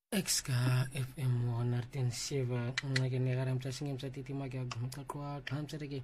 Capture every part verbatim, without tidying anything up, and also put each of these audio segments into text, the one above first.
X ka F M one hundred and seven ngenegaram tasingim sa titimag agumka kwa klam sa tagi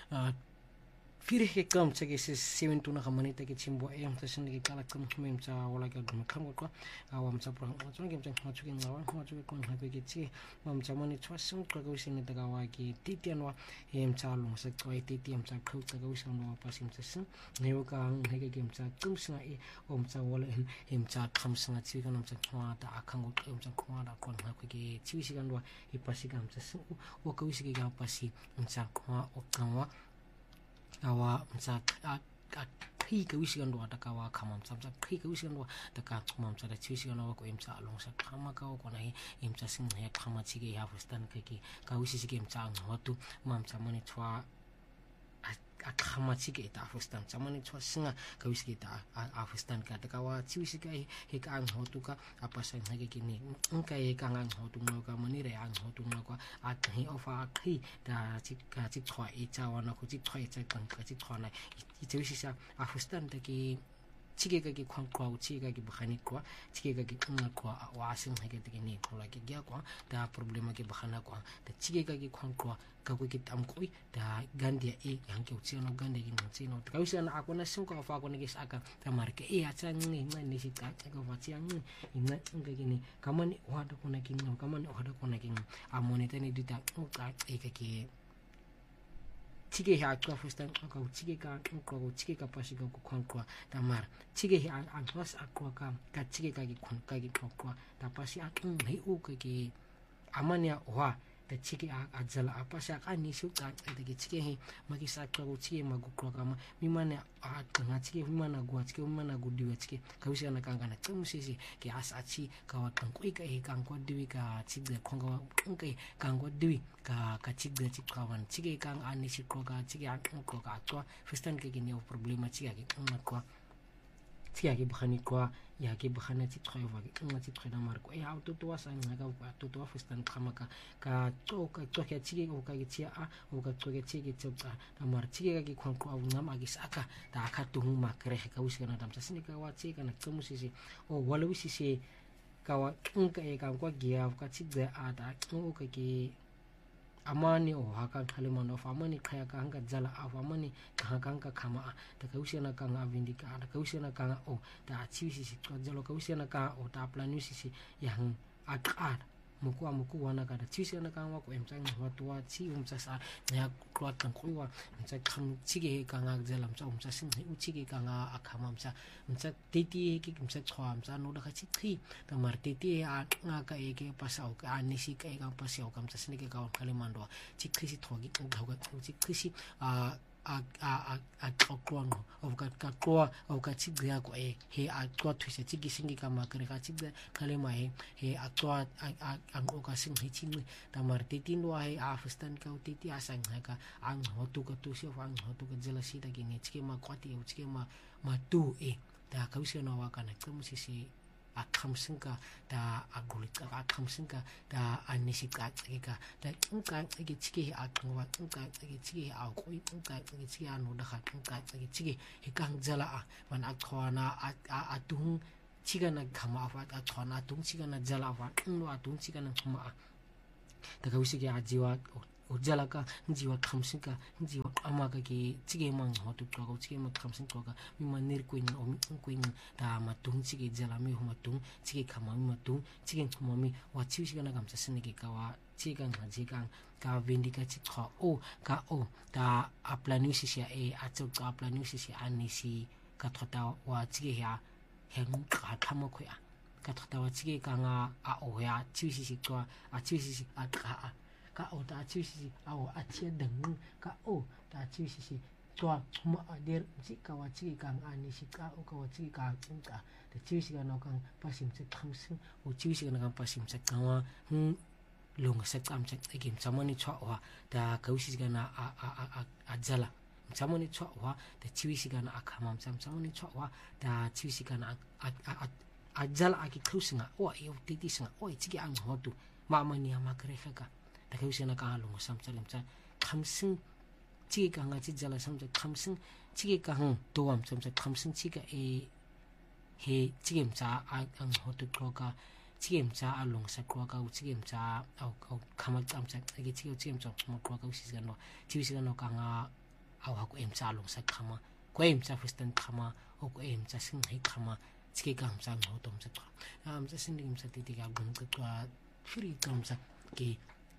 Firi ke kam sa kisi seven to na kamanita ke chimbo ayam sa sinigi kalak kam kumim sa wala ka gumkam kwa awam sa prang matun kim sang matukin lawan matukin kon ha ke chi mam sa mani chwasung ka go sin ta gawa ki titian wa em sa long sa koi titiam sa khu ka go sa no pasim sa sin neu ka ang he ke kim sa kum sa e om sa wala em sa kham sa chi ka nam sa khwa ta akhang go em sa khwa da kon ha ke chi si kan wa i pasi kam sa sin o ka wi si ga pasi em sa khwa o kan wa kawa msa khi ka wisi kan da kawa khamam sam sa khi ka wisi kan da ka chumam sa da chisi kan wa ko imsa long sa khama ka ko nai imsa sing he khama chi ge ha fustan ka ki ka wisi si ge imsa ang hotu mam sa mani chwa a khama chi ge ta fustan sa mani chwa singa ka wisi ge ta a fustan ka da kawa chi wisi ka he ka ang hotu ka apa sa ha ge ki ni ka he ka ang hotu no ka mani re ang hotu no ka a hi ofa khi da chi ka chi chwa e cha wa na ko chi chwa e cha kan ka chi chwa na i chi wisi sa a fustan da ki chige ki kwang kwa chige ki bakhani kwa chige ki kunga kwa wasing hage de ni khola ki gya kwa da problema ki bakhana kwa da chige ki kwang kwa ka ko ki tam koi da gandia e yang ki uchi no gandia ki nchi no ka usi na akona sim ko fa ko ni gis aka ta marke e acha ni na ni si ka ka fa chi ang ni na nga ki ni kamani wa da ko na ki no kamani wa da ko na ki amoni ta ni dita ka e ka ki chige hi akwa fustan ka chige ka ko chige ka pasi ka kon kwa tamar chige hi an plus akwa ka ka chige ka ki kon ka ki kwa ta pasi akun hi u ka ki amania wa ta chige a jala apasa ka ni su ka ta ki chige hi magi sa ka ko chige magu kwa ka ma mi mana a ka chige mi mana gwa chige mi mana gu diwa chige ka usi na ka na tsumu sisi ki asa chi ka wa kan ko ka hi kan ko diwi ka chige kon ka kan ka kan ko diwi ka ka chige chi ka wan chige kan ani chi ko ka chige an ko ka to fustan ke ni problema chige ki na ko chige ki bkhani ko ya ki bkhana chi tkhoi wa ki na chi tkhoi na mar ko e auto to wa sang na ka to to fustan khama ka ka to ka to ke chige ko ka ki chi a o ka to ke chige chi ka na mar chige ka ki khon ko abu ngam agi saka ta ka tu ma kre ka usi na dam sa sini ka wa chi ka na tsumu si si o wala wi si si ka wa ka e ka ko gia ka chige a ta o ka ki amani o haka kalima no famani khaya ka hanga jala afamani ka hanga khama ta kausena ka nga vindika ta kausena ka o ta chiwisi si ka jalo kausena ka o ta planusi si yang akar muku muku wana ka ta chiwisi na ka wa ko emsang wa tuwa chi umsa sa ya klot kan kuwa umsa kham chige ka nga jala umsa umsa sin u chige ka nga akhama umsa umsa titi ki umsa chwa umsa no da ka chi thi ta mar titi a nga ka e ke pasau ka anisi ka e ka pasau kam sa sin ke ka kalimando chi khisi thogi ka ga chi khisi a a a a klon o ka ka kwa o ka chi gya ko e he a kwa thuse chi gisingi ka ma kare ka chi kalima he he a kwa a ang o ka sing hi chi ta mar titi no ai a fustan ka titi asang ka ang hotu ka tu si ang hotu ka jealousy ta gi ni chi ma kwati o chi ma ma tu e ta ka usi no wa ka na kum si si a khamsing ka da a gulit ka a khamsing ka da anisi ka ka da ka ki chiki a ngwa ka ki chiki a ko ka ki chiki a no da ka ka ki chiki he kang jala a wan a khwana a a tung chiga na khama fa a khwana tung chiga na jala fa no a tung chiga na khama da ka usi ki a jiwa ujala ka jiwa khamsing ka jiwa ama ka ki chige mang hotu ka ko chige ma khamsing ko ka mi ma nir ko ni o mi ko ni da ma tung chige jala mi huma tung chige khama mi ma tung chige khama mi wa chi shi ka na kam sa sin ki ka wa chi ka na ji ka ka vindika chi kha o ka o da apla ni si sia e a chu ka apla ni si sia ani si ka thota wa chige ya heng ka thama ko ya ka thota wa chige ka nga a o ya chi si si ko a chi si si a ka ka o ta chi si a o a chi dang ka o ta chi si to ma der chi ka wa chi ka ani si ka o ka wa chi ka ka ta chi si ka no ka pasim se khamsin o chi si ka na pasim se ka wa hm long se kam se ki samani chwa wa ta ka usi ka na a a a a jala samani chwa wa ta chi si ka na akhamam sam samani chwa wa ta chi si ka na a a a jala a ki khusinga o e ti ti singa o chi ki ang hotu ma ma ni ma kre ka ta ka usi na ka long sam chalim cha khamsin chi ka nga chi jala sam cha khamsin chi ka hang to am sam cha khamsin chi ka e he chi gem cha ang hotu ko ka chike mtsa along sa kwa ka uchike mtsa au au khama tsamtsa ke chike uchike mtsa mo kwa ka usisi no chiwisi no ka nga au ha ko emtsa along sa khama ko emtsa fustan khama o ko emtsa sing hi khama chike ka mtsa no to mtsa kwa am mtsa sing mtsa titi ka gun ka kwa free ka mtsa ke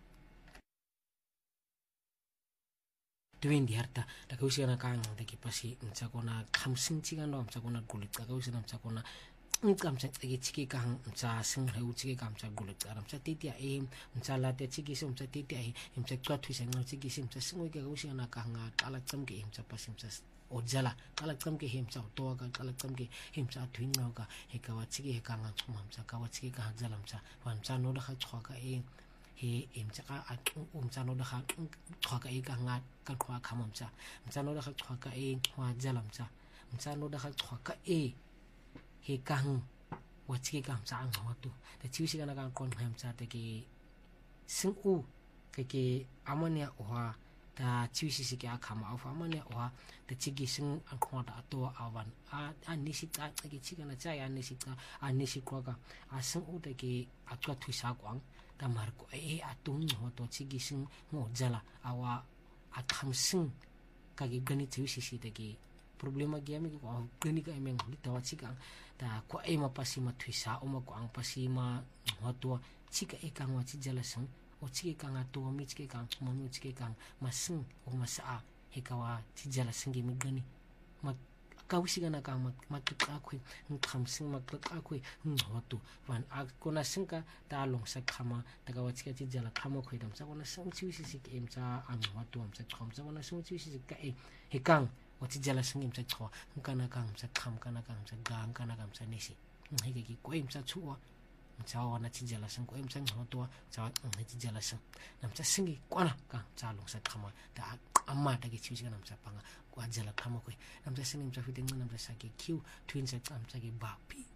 tuwendi harta da ka usisi na ka nga de ki pasi mtsa kona khamsing chiga no mtsa kona gulit ka usisi na mtsa kona ngamsa ke chike ka mtsa sing he uchike ka mtsa gulit ka mtsa titi a e mtsa la te chike se mtsa titi a e mtsa kwa thuisa nga chike se mtsa singwe ke usisi na ka nga kala tsam ke mtsa pasi mtsa ojala kala tsam ke mtsa to ka kala tsam ke mtsa thuinga ka he ka wa chike ka nga chuma mtsa ka wa chike ka jala mtsa wa mtsa no da kha chwa ka e he mtsa ka a mtsa no da kha chwa ka e ka nga ka khwa khama mtsa mtsa no da kha chwa ka e wa jala mtsa mtsa no da kha chwa ka e he kang wa chike ka mtsa ang wa tu da chiwisi kana ka kon ha mtsa te ke sing u ke ke amania wa da chiwisi se ke akhama of amania wa da chigi sing ang khwa da to awan a anisi ta ke chika na cha ya anisi ta anisi kwa ka a sing u te ke atwa thu sa kwang da mar ko e atung ho to chigi sing mo jala awa akham sing ka ke gani chiwisi se te ke problema game ko gani ka emeng litawa chika ta ko e ma pasi ma thuisa o ma ko ang pasi ma hoto chika e kang wa chi jala sang o chike kang to mi chike kang ma mi chike kang ma sing o ma sa he ka wa chi jala singi mi gani ma ka usi gana ka ma ma ka khoi kham sing ma ka khoi hoto wan a ko na sing ka ta long sa khama ta ka wa chike chi jala khama khoi dam sa ko na sang chi usi si ke em cha am hoto am sa kham sa ko na sang chi usi si ka e he kang wati jala singim sa chwa kana kam sa kham kana kam sa gang kana kam sa nisi hege ki koim sa chuwa chawa na chi jala sang koim sang ho to chawa ngi chi jala sang nam sa singi kwana ka cha long sa khama da amma ta ki chi nam sa panga kwa jala khama koi nam sa singim sa fiting nam sa ki kiu twin sa am sa ki ba pi